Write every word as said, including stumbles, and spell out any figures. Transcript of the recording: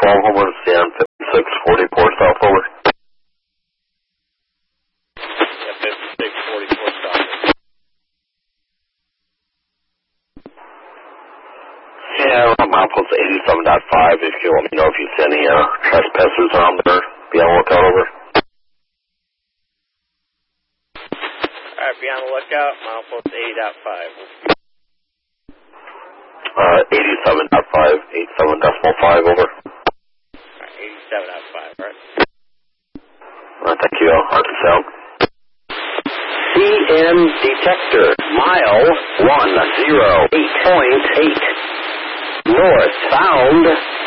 twelve Homer, C N fifty-six forty-four South, over. Yeah, fifty-six forty-four South. Yeah, milepost eighty-seven point five. If you let me know if you see any uh, trespassers around there, be on the lookout, over. Alright, be on the lookout. Milepost eighty point five. Uh, eighty-seven point five, eighty-seven point five, over. Alright, eighty-seven point five, right? Alright, thank you. Arkansas Sound. C N detector, mile one oh eight point eight. Northbound